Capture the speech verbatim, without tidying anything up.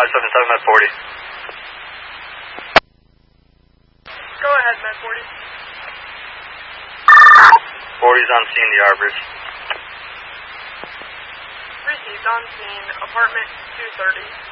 five seven seven, Med forty. Go ahead, Med forty. forty's on scene, the Arbors. Received on scene, apartment two thirty.